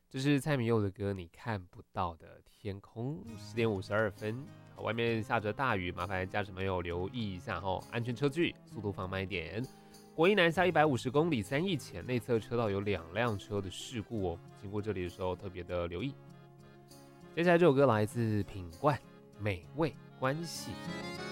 这是蔡明佑的歌《你看不到的天空》，10:52，外面下着大雨，麻烦驾驶朋友留意一下哦，安全车距，速度放慢一点。国一南下150公里3义前内侧车道有2辆车的事故哦，经过这里的时候特别的留意。接下来这首歌来自品冠《美味关系》。